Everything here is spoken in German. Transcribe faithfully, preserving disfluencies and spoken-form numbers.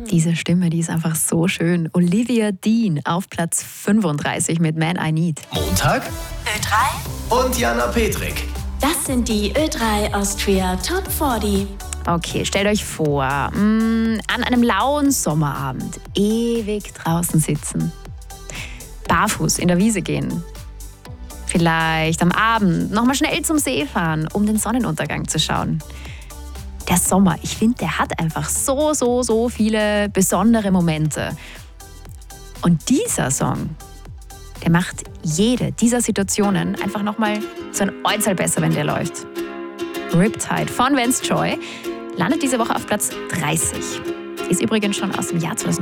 Diese Stimme, die ist einfach so schön. Olivia Dean auf Platz fünfunddreißig mit Man I Need. Montag Ö drei und Jana Petrik. Das sind die Ö drei Austria Top vierzig. Okay, stellt euch vor, mh, an einem lauen Sommerabend ewig draußen sitzen, barfuß in der Wiese gehen, vielleicht am Abend nochmal schnell zum See fahren, um den Sonnenuntergang zu schauen. Der Sommer, ich finde, der hat einfach so, so, so viele besondere Momente. Und dieser Song, der macht jede dieser Situationen einfach nochmal so ein Äußerl besser, wenn der läuft. Riptide von Vance Joy landet diese Woche auf Platz dreißig. Ist übrigens schon aus dem Jahr zweitausend